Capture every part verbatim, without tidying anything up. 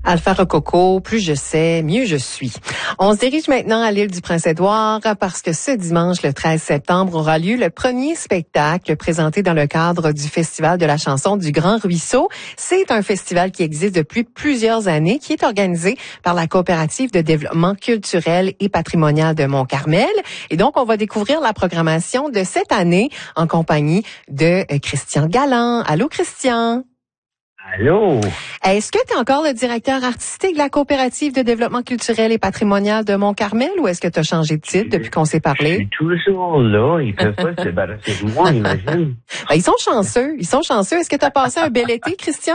Alpha Rococo, plus je sais, mieux je suis. On se dirige maintenant à l'île du Prince-Édouard parce que ce dimanche, le treize septembre, aura lieu le premier spectacle présenté dans le cadre du Festival de la chanson du Grand Ruisseau. C'est un festival qui existe depuis plusieurs années, qui est organisé par la Coopérative de développement culturel et patrimonial de Mont-Carmel. Et donc, on va découvrir la programmation de cette année en compagnie de Christian Galland. Allô, Christian? Allô? Est-ce que tu es encore le directeur artistique de la Coopérative de développement culturel et patrimonial de Mont-Carmel ou est-ce que tu as changé de titre depuis qu'on s'est parlé? Je suis toujours là. Ils peuvent pas se débarrasser de moi, imagine. Ben, ils sont chanceux. Ils sont chanceux. Est-ce que tu as passé un bel été, Christian?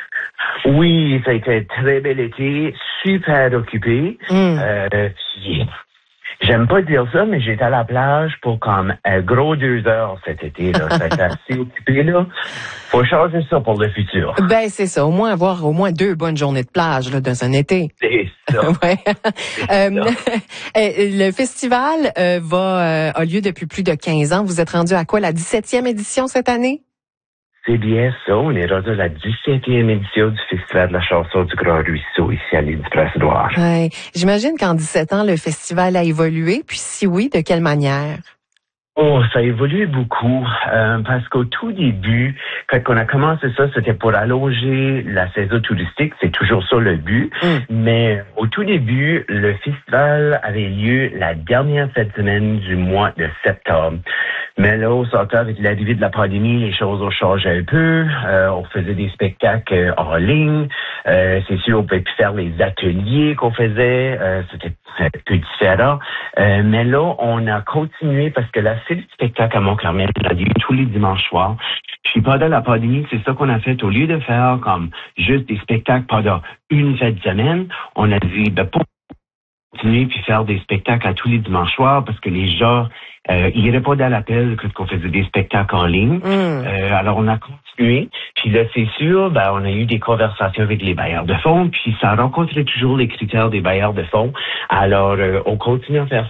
Oui, ça a été un très bel été, super occupé. Mm. Euh, puis, j'aime pas dire ça, mais j'étais à la plage pour comme un gros deux heures cet été. Là. Ça a été assez occupé, là. Faut changer ça pour le futur. Ben, c'est ça. Au moins avoir au moins deux bonnes journées de plage là, dans un été. C'est ça. Ouais. C'est euh, ça. Le festival euh, va euh, a lieu depuis plus de quinze ans. Vous êtes rendu à quoi, la dix-septième édition cette année? C'est bien ça. On est rendu à la dix-septième édition du Festival de la chanson du Grand Ruisseau ici à l'île du Prince-Édouard. Ouais. J'imagine qu'en dix-sept ans, le festival a évolué. Puis si oui, de quelle manière? Oh, ça a évolué beaucoup euh, parce qu'au tout début, quand on a commencé ça, c'était pour allonger la saison touristique. C'est toujours ça le but. Mm. Mais au tout début, le festival avait lieu la dernière fête semaine du mois de septembre. Mais là, au sortant avec l'arrivée de la pandémie, les choses ont changé un peu. Euh, on faisait des spectacles en ligne. Euh, c'est sûr, on pouvait plus faire les ateliers qu'on faisait. Euh, c'était un peu différent. Euh, mais là, on a continué parce que la série de spectacles à Mont-Carmel a lieu tous les dimanches soirs. Puis pendant la pandémie, c'est ça qu'on a fait. Au lieu de faire comme juste des spectacles pendant une fête de semaine, on a dit, ben, pour continuer puis faire des spectacles à tous les dimanches soirs parce que les gens, euh, ils répondaient à l'appel quand on faisait des spectacles en ligne. Mm. Euh, alors, on a continué. Puis là, c'est sûr, ben, on a eu des conversations avec les bailleurs de fonds, puis ça a rencontré toujours les critères des bailleurs de fonds. Alors, euh, on continue à faire